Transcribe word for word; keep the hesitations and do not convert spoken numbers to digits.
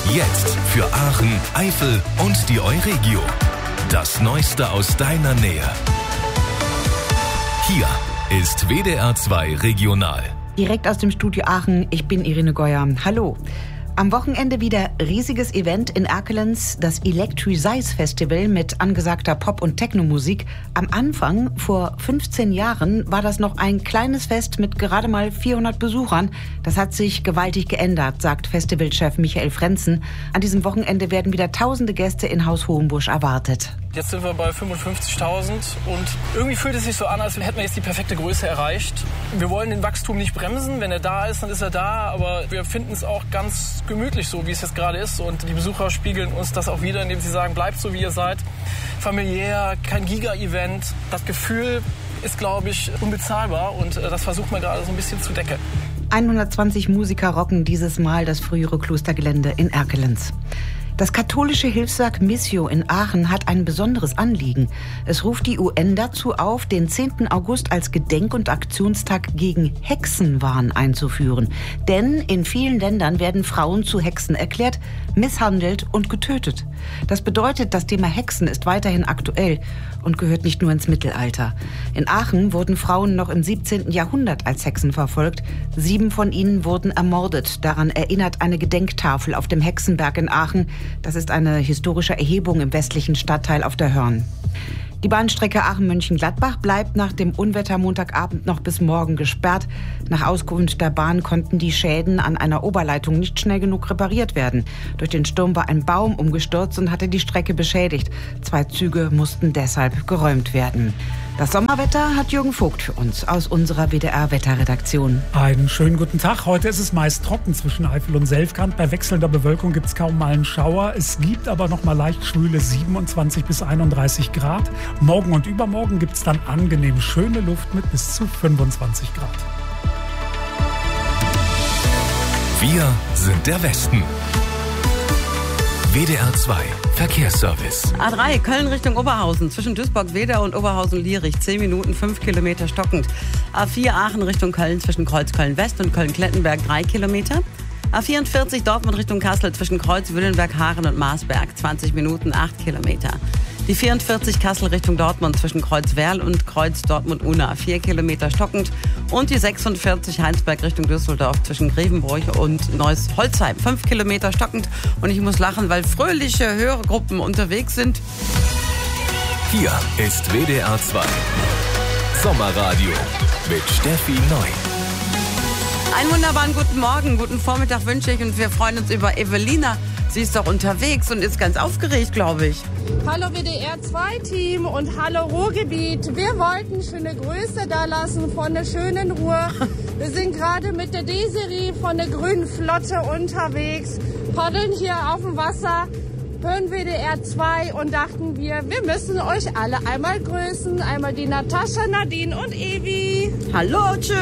Jetzt für Aachen, Eifel und die Euregio. Das Neueste aus deiner Nähe. Hier ist W D R zwei Regional. Direkt aus dem Studio Aachen, ich bin Irene Geuer. Hallo. Am Wochenende wieder riesiges Event in Erkelenz, das Electricize Festival mit angesagter Pop- und Techno-Musik. Am Anfang, vor fünfzehn Jahren, war das noch ein kleines Fest mit gerade mal vierhundert Besuchern. Das hat sich gewaltig geändert, sagt Festivalchef Michael Frenzen. An diesem Wochenende werden wieder tausende Gäste in Haus Hohenbusch erwartet. Jetzt sind wir bei fünfundfünfzigtausend und irgendwie fühlt es sich so an, als hätten wir jetzt die perfekte Größe erreicht. Wir wollen den Wachstum nicht bremsen. Wenn er da ist, dann ist er da. Aber wir finden es auch ganz gemütlich so, wie es jetzt gerade ist. Und die Besucher spiegeln uns das auch wieder, indem sie sagen, bleibt so, wie ihr seid. Familiär, kein Giga-Event. Das Gefühl ist, glaube ich, unbezahlbar. Und das versucht man gerade so ein bisschen zu deckeln. hundertzwanzig Musiker rocken dieses Mal das frühere Klostergelände in Erkelenz. Das katholische Hilfswerk Missio in Aachen hat ein besonderes Anliegen. Es ruft die U N dazu auf, den zehnten August als Gedenk- und Aktionstag gegen Hexenwahn einzuführen. Denn in vielen Ländern werden Frauen zu Hexen erklärt, misshandelt und getötet. Das bedeutet, das Thema Hexen ist weiterhin aktuell und gehört nicht nur ins Mittelalter. In Aachen wurden Frauen noch im siebzehnten Jahrhundert als Hexen verfolgt. Sieben von ihnen wurden ermordet. Daran erinnert eine Gedenktafel auf dem Hexenberg in Aachen. Das ist eine historische Erhebung im westlichen Stadtteil auf der Hörn. Die Bahnstrecke Aachen-Mönchengladbach bleibt nach dem Unwetter Montagabend noch bis morgen gesperrt. Nach Auskunft der Bahn konnten die Schäden an einer Oberleitung nicht schnell genug repariert werden. Durch den Sturm war ein Baum umgestürzt und hatte die Strecke beschädigt. Zwei Züge mussten deshalb geräumt werden. Das Sommerwetter hat Jürgen Vogt für uns aus unserer W D R-Wetterredaktion. Einen schönen guten Tag. Heute ist es meist trocken zwischen Eifel und Selfkant. Bei wechselnder Bewölkung gibt es kaum mal einen Schauer. Es gibt aber noch mal leicht schwüle siebenundzwanzig bis einunddreißig Grad. Morgen und übermorgen gibt es dann angenehm schöne Luft mit bis zu fünfundzwanzig Grad. Wir sind der Westen. W D R zwei Verkehrsservice. A drei Köln Richtung Oberhausen zwischen Duisburg-Wedau und Oberhausen-Lierich zehn Minuten, fünf Kilometer stockend. A vier Aachen Richtung Köln zwischen Kreuz-Köln-West und Köln-Klettenberg drei Kilometer. A vierundvierzig Dortmund Richtung Kassel zwischen Kreuz-Willenberg, Haaren und Marsberg zwanzig Minuten, acht Kilometer. Die vierundvierzig Kassel Richtung Dortmund zwischen Kreuz-Werl und Kreuz-Dortmund-Unna vier Kilometer stockend. Und die sechsundvierzig Heinsberg Richtung Düsseldorf zwischen Grevenbroich und Neuss-Holzheim fünf Kilometer stockend. Und ich muss lachen, weil fröhliche Hörergruppen unterwegs sind. Hier ist W D R zwei Sommerradio mit Steffi Neu. Einen wunderbaren guten Morgen, guten Vormittag wünsche ich und wir freuen uns über Evelina. Sie ist doch unterwegs und ist ganz aufgeregt, glaube ich. Hallo W D R zwei Team und hallo Ruhrgebiet. Wir wollten schöne Grüße da lassen von der schönen Ruhr. Wir sind gerade mit der Desiree von der Grünen Flotte unterwegs, paddeln hier auf dem Wasser, hören W D R zwei und dachten wir, wir müssen euch alle einmal grüßen. Einmal die Natascha, Nadine und Evi. Hallo, tschüss.